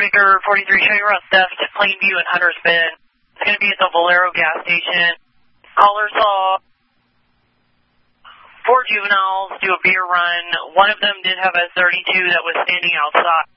Baker 43 showing around theft, Plainview and Hunter's Bend. It's going to be at the Valero gas station. Caller saw 4 juveniles do a beer run. One of them did have a 32 that was standing outside.